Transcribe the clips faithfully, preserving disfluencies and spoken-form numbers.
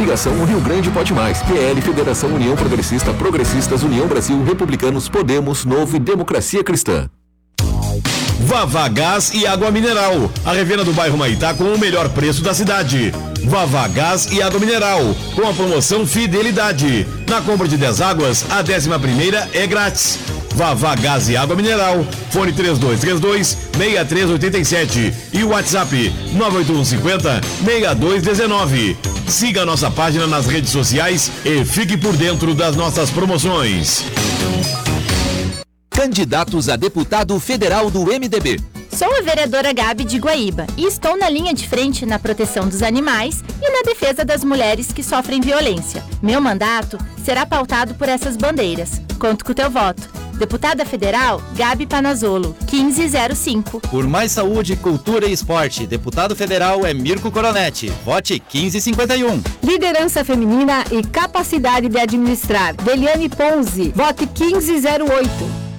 Coligação Rio Grande Pode Mais, P L, Federação União Progressista, Progressistas, União Brasil, Republicanos, Podemos, Novo e Democracia Cristã. Vavá Gás e Água Mineral, a revenda do bairro Maitá com o melhor preço da cidade. Vavá Gás e Água Mineral, com a promoção Fidelidade. Na compra de dez águas, a décima primeira é grátis. Vavá Gás e Água Mineral, fone três dois três dois, seis três oito sete e o WhatsApp nove oito um cinco zero, seis dois um nove. Siga a nossa página nas redes sociais e fique por dentro das nossas promoções. Candidatos a deputado federal do M D B. Sou a vereadora Gabi de Guaíba e estou na linha de frente na proteção dos animais e na defesa das mulheres que sofrem violência. Meu mandato será pautado por essas bandeiras. Conto com o teu voto. Deputada Federal, Gabi Panazzolo, quinze zero cinco. Por mais saúde, cultura e esporte, deputado federal é Mirko Coronetti. Vote quinze cinquenta e um. Liderança feminina e capacidade de administrar, Deliane Ponzi. Vote quinze zero oito.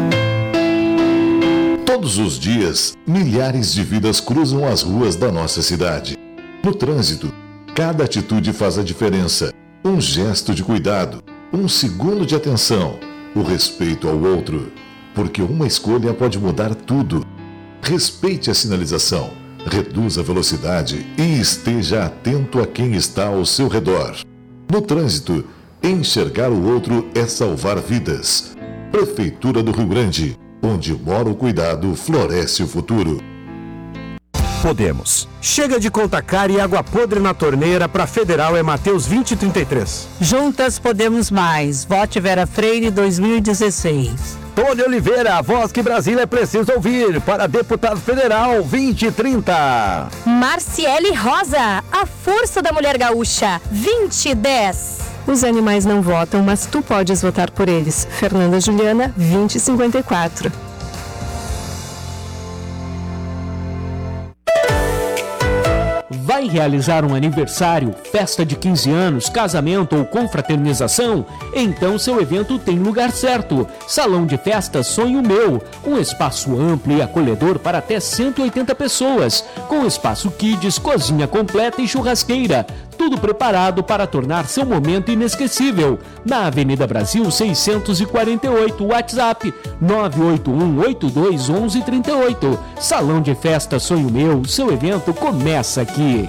Todos os dias, milhares de vidas cruzam as ruas da nossa cidade. No trânsito, cada atitude faz a diferença. Um gesto de cuidado, um segundo de atenção, o respeito ao outro. Porque uma escolha pode mudar tudo. Respeite a sinalização, reduza a velocidade e esteja atento a quem está ao seu redor. No trânsito, enxergar o outro é salvar vidas. Prefeitura do Rio Grande. Onde mora o cuidado, floresce o futuro. Podemos. Chega de conta cara e água podre na torneira. Para Federal é Mateus vinte trinta e três. Juntas podemos mais. Vote Vera Freire dois mil e dezesseis. Tony Oliveira, a voz que Brasília precisa ouvir. Para deputado federal vinte trinta. Marciele Rosa, a força da mulher gaúcha, vinte dez. Os animais não votam, mas tu podes votar por eles. Fernanda Juliana, vinte cinquenta e quatro. Vai realizar um aniversário, festa de quinze anos, casamento ou confraternização? Então seu evento tem lugar certo. Salão de Festas Sonho Meu, um espaço amplo e acolhedor para até cento e oitenta pessoas, com espaço kids, cozinha completa e churrasqueira. Tudo preparado para tornar seu momento inesquecível. Na Avenida Brasil seiscentos e quarenta e oito, WhatsApp nove oito um oito dois um um três oito. Salão de Festa Sonho Meu, seu evento começa aqui.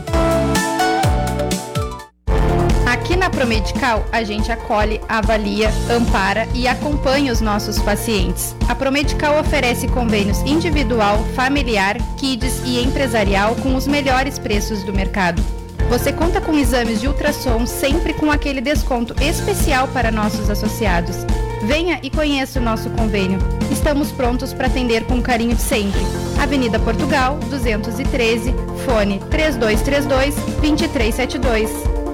Aqui na Promedical, a gente acolhe, avalia, ampara e acompanha os nossos pacientes. A Promedical oferece convênios individual, familiar, kids e empresarial com os melhores preços do mercado. Você conta com exames de ultrassom sempre com aquele desconto especial para nossos associados. Venha e conheça o nosso convênio. Estamos prontos para atender com carinho de sempre. Avenida Portugal, duzentos e treze, fone três dois três dois, dois três sete dois.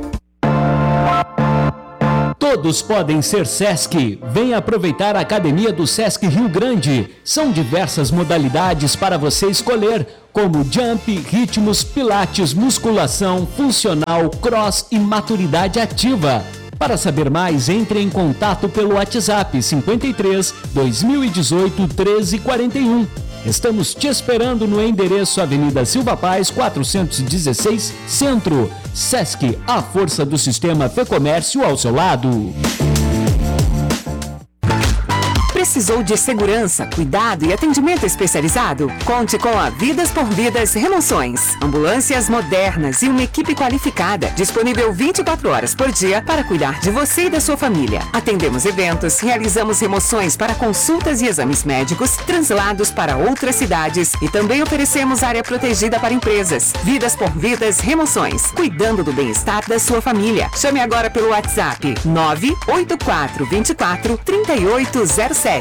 Todos podem ser Sesc. Venha aproveitar a Academia do Sesc Rio Grande. São diversas modalidades para você escolher, como jump, ritmos, pilates, musculação, funcional, cross e maturidade ativa. Para saber mais, entre em contato pelo WhatsApp cinquenta e três, dois mil e dezoito, treze quarenta e um. Estamos te esperando no endereço Avenida Silva Paz, quatrocentos e dezesseis, Centro. Sesc, a força do sistema Fê Comércio ao seu lado. Precisou de segurança, cuidado e atendimento especializado? Conte com a Vidas por Vidas Remoções. Ambulâncias modernas e uma equipe qualificada, disponível vinte e quatro horas por dia para cuidar de você e da sua família. Atendemos eventos, realizamos remoções para consultas e exames médicos, translados para outras cidades e também oferecemos área protegida para empresas. Vidas por Vidas Remoções, cuidando do bem-estar da sua família. Chame agora pelo WhatsApp nove oito quatro dois quatro, três oito zero sete.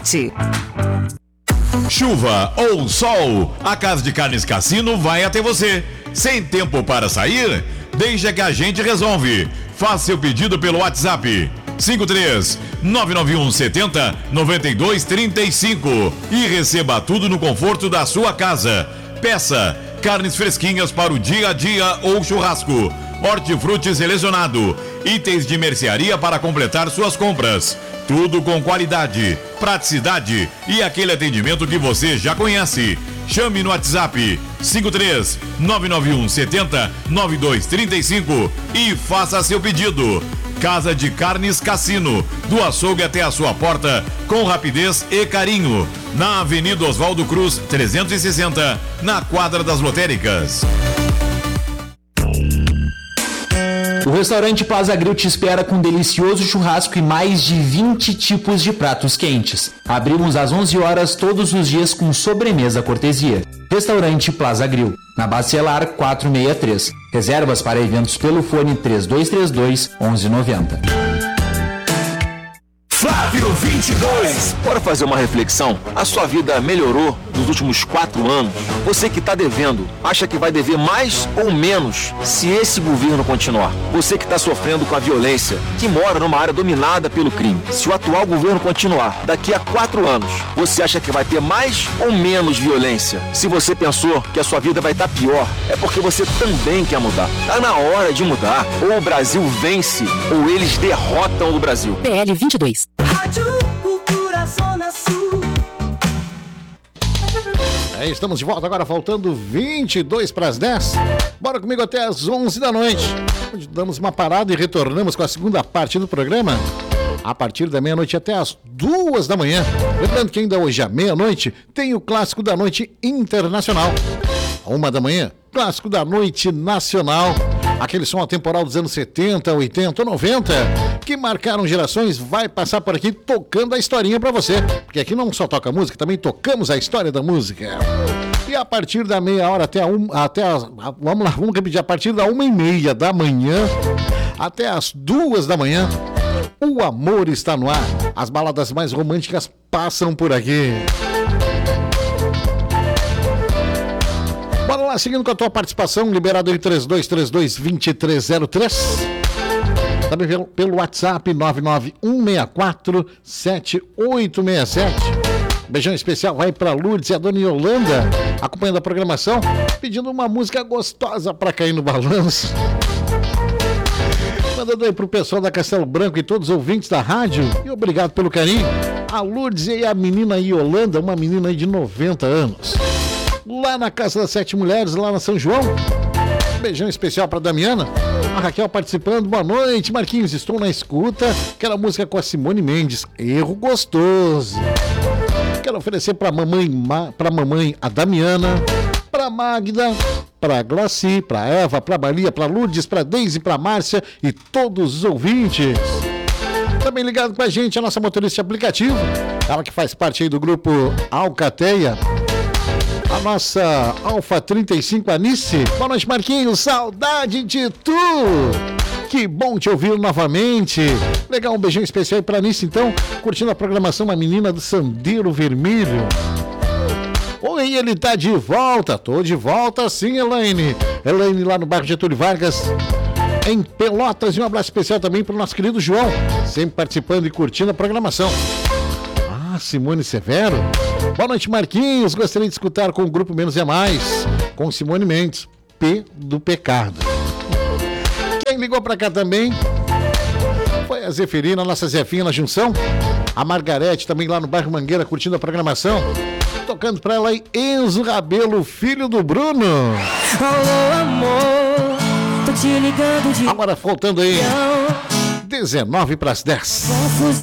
Chuva ou sol, a Casa de Carnes Cassino vai até você. Sem tempo para sair? Deixa que a gente resolve. Faça seu pedido pelo WhatsApp cinco três nove nove um sete zero nove dois três cinco e receba tudo no conforto da sua casa. Peça carnes fresquinhas para o dia a dia ou churrasco, hortifruti selecionado, itens de mercearia para completar suas compras. Tudo com qualidade, praticidade e aquele atendimento que você já conhece. Chame no WhatsApp cinco três nove nove um sete zero nove dois três cinco e faça seu pedido. Casa de Carnes Cassino, do açougue até a sua porta, com rapidez e carinho. Na Avenida Oswaldo Cruz, trezentos e sessenta, na quadra das lotéricas. O restaurante Plaza Grill te espera com um delicioso churrasco e mais de vinte tipos de pratos quentes. Abrimos às onze horas todos os dias com sobremesa cortesia. Restaurante Plaza Grill, na Bacelar quatrocentos e sessenta e três. Reservas para eventos pelo fone três dois três dois, onze noventa. Flávio vinte e dois. Bora fazer uma reflexão? A sua vida melhorou nos últimos quatro anos? Você que está devendo, acha que vai dever mais ou menos se esse governo continuar? Você que está sofrendo com a violência, que mora numa área dominada pelo crime, se o atual governo continuar, daqui a quatro anos, você acha que vai ter mais ou menos violência? Se você pensou que a sua vida vai estar pior, é porque você também quer mudar. Está na hora de mudar. Ou o Brasil vence, ou eles derrotam o Brasil. P L vinte e dois. Rádio Cultura Zona Sul. É, estamos de volta agora, faltando vinte e dois para as dez. Bora comigo até as onze da noite, onde damos uma parada e retornamos com a segunda parte do programa a partir da meia-noite até as duas da manhã. Lembrando que ainda hoje à meia-noite tem o Clássico da Noite Internacional. Uma da manhã, Clássico da Noite Nacional. Aquele som atemporal dos anos setenta, oitenta, noventa, que marcaram gerações, vai passar por aqui tocando a historinha pra você. Porque aqui não só toca música, também tocamos a história da música. E a partir da meia hora até a uma, até as, vamos lá, vamos repetir, a partir da uma e meia da manhã até as duas da manhã, o amor está no ar. As baladas mais românticas passam por aqui. Bora lá, seguindo com a tua participação, liberado em três dois três dois, dois três zero três. Também pelo, pelo WhatsApp nove nove um seis quatro sete oito seis sete. Beijão especial vai para Lourdes e a dona Yolanda, acompanhando a programação, pedindo uma música gostosa para cair no balanço. Mandando aí pro pessoal da Castelo Branco e todos os ouvintes da rádio. E obrigado pelo carinho. A Lourdes e a menina Yolanda, uma menina aí de noventa anos. Lá na Casa das Sete Mulheres, lá na São João. Beijão especial para Damiana. A Raquel participando. Boa noite, Marquinhos. Estou na escuta. Aquela música com a Simone Mendes. Erro gostoso. Quero oferecer para mamãe, para mamãe a Damiana, para Magda, para Glaci, para Eva, para Balia, para Lourdes, para Deise, para Márcia e todos os ouvintes. Também ligado com a gente a nossa motorista de aplicativo. Ela que faz parte aí do grupo Alcateia. A nossa Alfa trinta e cinco Anice. Boa noite, Marquinhos. Saudade de tu. Que bom te ouvir novamente. Legal, um beijão especial aí pra Anice, então. Curtindo a programação, uma menina do Sandeiro Vermelho. Oi, ele tá de volta. Tô de volta sim, Elaine. Elaine lá no bairro Getúlio Vargas, em Pelotas. E um abraço especial também pro nosso querido João, sempre participando e curtindo a programação. Ah, Simone Severo. Boa noite, Marquinhos. Gostaria de escutar com o grupo Menos é Mais, com Simone Mendes, P do Pecado. Quem ligou pra cá também foi a Zeferina, a nossa Zefinha na Junção. A Margarete também lá no bairro Mangueira, curtindo a programação. Tocando pra ela aí, Enzo Rabelo, filho do Bruno. Alô, amor, tô te ligando de... Agora faltando aí dezenove para as dez.